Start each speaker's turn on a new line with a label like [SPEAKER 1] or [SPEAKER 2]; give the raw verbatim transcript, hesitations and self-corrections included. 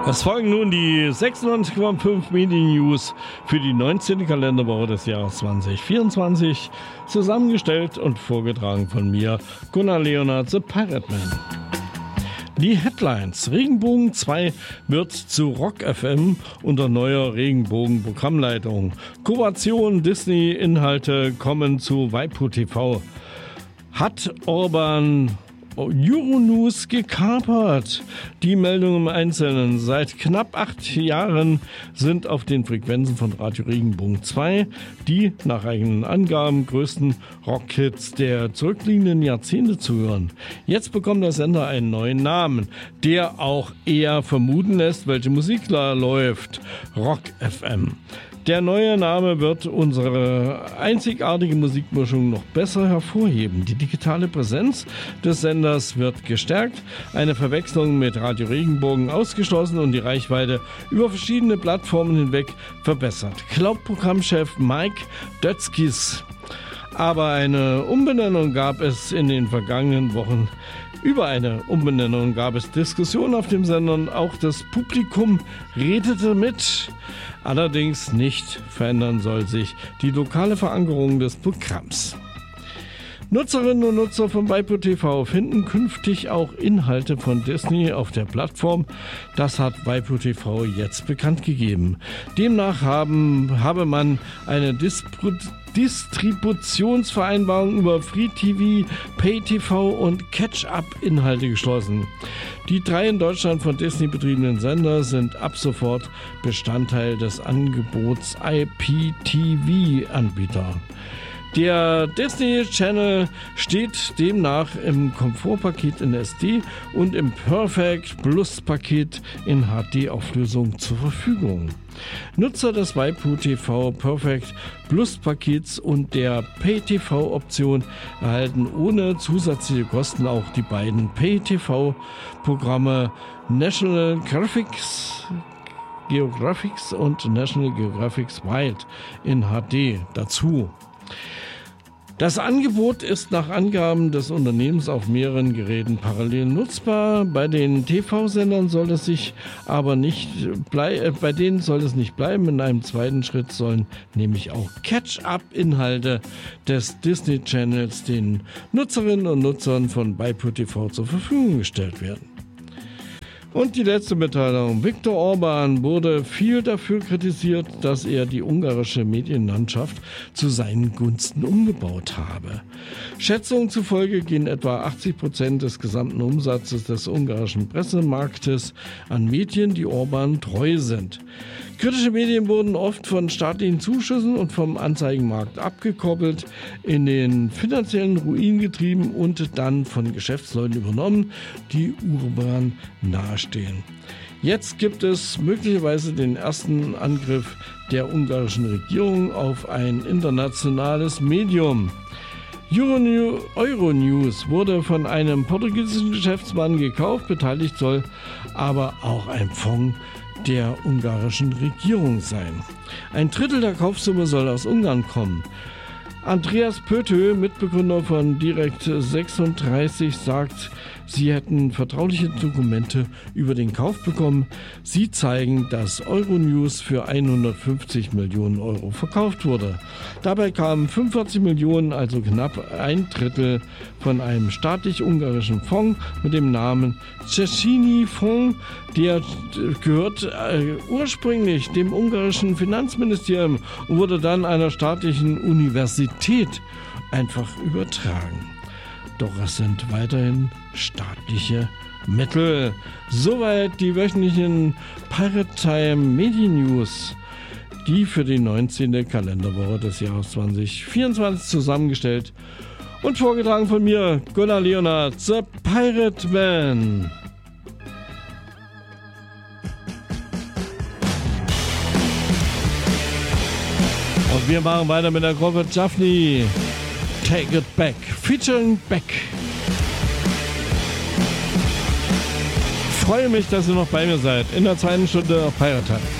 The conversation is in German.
[SPEAKER 1] Es folgen nun die sechsundneunzig Komma fünf Medien-News für die neunzehnte Kalenderwoche des Jahres zwanzig vierundzwanzig, zusammengestellt und vorgetragen von mir, Gunnar Leonard, The Pirate Man. Die Headlines: Regenbogen zwei wird zu Rock F M unter neuer Regenbogen-Programmleitung. Kooperation Disney-Inhalte kommen zu Waipu T V. Hat Orban Euronews gekapert? Die Meldungen im Einzelnen. Seit knapp acht Jahren sind auf den Frequenzen von Radio Regenbogen zwei die nach eigenen Angaben größten Rockhits der zurückliegenden Jahrzehnte zu hören. Jetzt bekommt der Sender einen neuen Namen, der auch eher vermuten lässt, welche Musik da läuft. Rock F M. Der neue Name wird unsere einzigartige Musikmischung noch besser hervorheben. Die digitale Präsenz des Senders wird gestärkt, eine Verwechslung mit Radio Regenbogen ausgeschlossen und die Reichweite über verschiedene Plattformen hinweg verbessert. Glaubt Programmchef Mike Dötzkis. Aber eine Umbenennung gab es in den vergangenen Wochen. Über eine Umbenennung gab es Diskussionen auf dem Sender und auch das Publikum redete mit. Allerdings nicht verändern soll sich die lokale Verankerung des Programms. Nutzerinnen und Nutzer von Waipu T V finden künftig auch Inhalte von Disney auf der Plattform. Das hat Waipu T V jetzt bekannt gegeben. Demnach haben, habe man eine Disput Distributionsvereinbarung über Free T V, Pay T V und Catch-up-Inhalte geschlossen. Die drei in Deutschland von Disney betriebenen Sender sind ab sofort Bestandteil des Angebots I P T V-Anbieter. Der Disney Channel steht demnach im Komfortpaket in S D und im Perfect Plus Paket in H D-Auflösung zur Verfügung. Nutzer des Waipu T V Perfect Plus Pakets und der Pay T V Option erhalten ohne zusätzliche Kosten auch die beiden Pay T V Programme National Graphics Geographics und National Geographics Wild in H D dazu. Das Angebot ist nach Angaben des Unternehmens auf mehreren Geräten parallel nutzbar. Bei den T V-Sendern soll es sich aber nicht blei- äh, bei denen soll es nicht bleiben. In einem zweiten Schritt sollen nämlich auch Catch-up-Inhalte des Disney Channels den Nutzerinnen und Nutzern von Waipu T V zur Verfügung gestellt werden. Und die letzte Mitteilung. Viktor Orban wurde viel dafür kritisiert, dass er die ungarische Medienlandschaft zu seinen Gunsten umgebaut habe. Schätzungen zufolge gehen etwa achtzig Prozent des gesamten Umsatzes des ungarischen Pressemarktes an Medien, die Orban treu sind. Kritische Medien wurden oft von staatlichen Zuschüssen und vom Anzeigenmarkt abgekoppelt, in den finanziellen Ruin getrieben und dann von Geschäftsleuten übernommen, die Orban nahestehen. Jetzt gibt es möglicherweise den ersten Angriff der ungarischen Regierung auf ein internationales Medium. Euronews wurde von einem portugiesischen Geschäftsmann gekauft, beteiligt soll aber auch ein Fonds der ungarischen Regierung sein. Ein Drittel der Kaufsumme soll aus Ungarn kommen. Andreas Pötö, Mitbegründer von Direkt sechsunddreißig, sagt, sie hätten vertrauliche Dokumente über den Kauf bekommen. Sie zeigen, dass Euronews für hundertfünfzig Millionen Euro verkauft wurde. Dabei kamen fünfundvierzig Millionen, also knapp ein Drittel, von einem staatlich-ungarischen Fonds mit dem Namen Széchenyi-Fonds. Der gehört äh, ursprünglich dem ungarischen Finanzministerium und wurde dann einer staatlichen Universität einfach übertragen. Doch es sind weiterhin staatliche Mittel. Soweit die wöchentlichen Pirate Time Medien News, die für die neunzehnte Kalenderwoche des Jahres zwanzig vierundzwanzig zusammengestellt und vorgetragen von mir, Gunnar Leonard, The Pirate Man. Und wir machen weiter mit der Gruppe Jaffni. Take It Back, featuring Beck. Ich freue mich, dass ihr noch bei mir seid in der zweiten Stunde auf Pirate Time.